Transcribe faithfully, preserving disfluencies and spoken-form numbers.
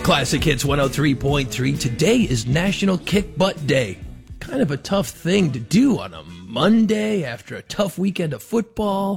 Classic Hits one oh three point three. Today is National Kick Butt Day. Kind of a tough thing to do on a Monday after a tough weekend of football.